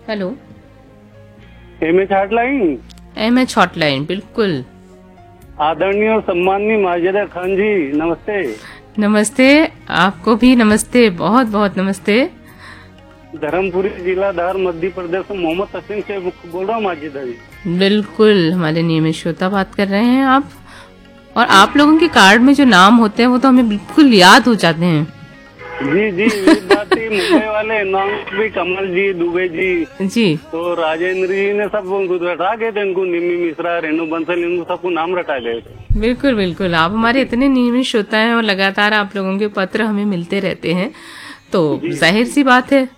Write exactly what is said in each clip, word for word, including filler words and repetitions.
Hello. M H hotline. M H hotline, बिल्कुल। आदरणीय और सम्माननीय माजिदा खान जी, नमस्ते। नमस्ते, आपको भी नमस्ते, बहुत बहुत नमस्ते। धर्मपुरी जिला धार मध्य प्रदेश से मोहम्मद तस्लीम से बोल रहा हूँ माजिदा जी। बिल्कुल, हमारे नियमित श्रोता बात कर रहे हैं आप। और आप लोगों के कार्ड में जो नाम होते हैं वो तो हमें बिल्कुल याद हो जाते हैं। जी जी, ये बात थी। मुंबई वाले नाम भी कमल जी, दुबे जी, जी, तो राजेंद्र जी ने सब उनको रटा गए थे। इनको निम्मी मिश्रा, रेणु बंसल, इनको सबको नाम रटा गए थे। बिल्कुल बिल्कुल। आप हमारे इतने नियमित श्रोता हैं और लगातार आप लोगों के पत्र हमें मिलते रहते हैं, तो जाहिर सी बात है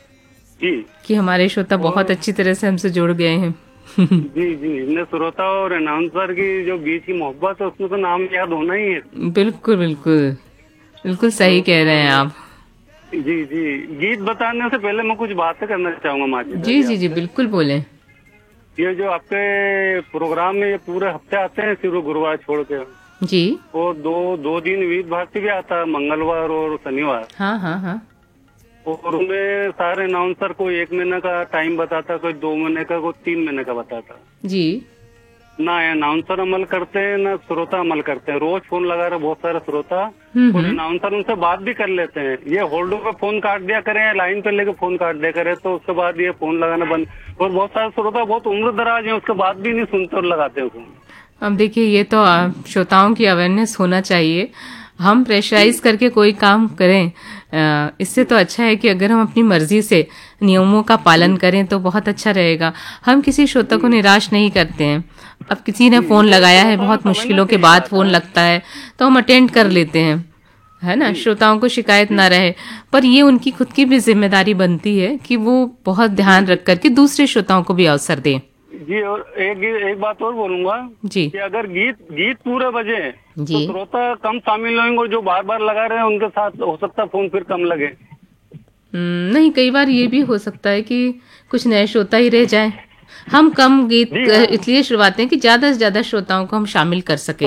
जी कि हमारे श्रोता बहुत अच्छी तरह से हमसे जुड़ गए हैं। जी जी, इनने श्रोता और अनाउंसर की जो बीच की मोहब्बत है उसमें तो नाम याद होना ही है। बिल्कुल बिल्कुल, बिल्कुल सही कह रहे हैं आप। जी जी, गीत बताने से पहले मैं कुछ बातें करना चाहूंगा माजिदा जी जी जी, बिल्कुल बोलें। ये जो आपके प्रोग्राम में ये पूरे हफ्ते आते हैं, सिर्फ गुरुवार छोड़ के, जी, और दो दो दिन विविध भारती भी आता है, मंगलवार और शनिवार। हाँ हाँ हाँ। और उनमें सारे अनाउंसर कोई एक महीने का टाइम बताता, कोई दो महीने का, कोई तीन महीने का बताता। जी, ना अनाउंसर अमल करते हैं ना श्रोता अमल करते हैं। रोज फोन लगा रहे बहुत सारे श्रोता, हम्म और हम्म। अनाउंसर उनसे बात भी कर लेते हैं। ये होल्डो पे फोन काट दिया करें, लाइन पे लेके फोन काट दिया करें, तो उसके बाद ये फोन लगाना बंद। और बहुत सारे श्रोता बहुत उम्र दराज है, उसके बाद भी नहीं सुनते और लगाते हैं फोन। अब देखिए, ये तो आ, श्रोताओं की अवेयरनेस होना चाहिए। हम प्रेशराइज करके कोई काम करें, आ, इससे तो अच्छा है कि अगर हम अपनी मर्जी से नियमों का पालन करें तो बहुत अच्छा रहेगा। हम किसी श्रोता को निराश नहीं करते हैं। अब किसी ने फोन लगाया है, बहुत मुश्किलों के बाद फोन लगता है, तो हम अटेंड कर लेते हैं, है ना, श्रोताओं को शिकायत ना रहे। पर ये उनकी खुद की भी जिम्मेदारी बनती है कि वो बहुत ध्यान रख करके दूसरे श्रोताओं को भी अवसर दें। जी, और एक एक बात और बोलूंगा जी कि अगर गीत गीत पूरे बजे तो जी। श्रोता कम शामिल होंगे, और जो बार बार लगा रहे हैं उनके साथ हो सकता है फोन फिर कम लगे। हम्म, नहीं, कई बार ये भी हो सकता है कि कुछ नए श्रोता ही रह जाएं। हम कम गीत जी हाँ। इसलिए शुरुआते हैं कि ज्यादा से ज्यादा श्रोताओं को हम शामिल कर सकें।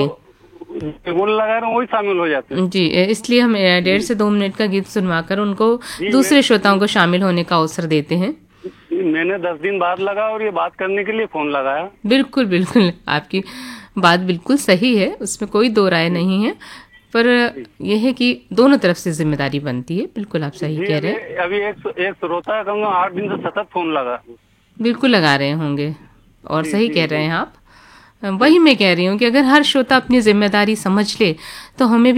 वो लगा रहे हैं वही शामिल हो जाते हैं। जी, इसलिए हम अ, डेढ़ से दो मिनट का गीत सुनवाकर उनको जी, दूसरे मैं श्रोताओं को शामिल होने का अवसर देते हैं। मैंने दस दिन बाद लगा और ये बात करने के लिए फोन लगाया। बिल्कुल बिल्कुल, आपकी बात बिल्कुल सही है, उसमें कोई दो राय नहीं है। पर यह है कि दोनों तरफ से जिम्मेदारी बनती है। बिल्कुल आप सही जी, कह अभी रहे हैं। अभी एक एक श्रोता कहूँगा आठ दिन से सतत फोन लगा। बिल्कुल लगा रहे होंगे, और जी सही जी कह जी रहे हैं आप। वही मैं कह रही हूँ कि अगर हर श्रोता अपनी जिम्मेदारी समझ ले तो हमें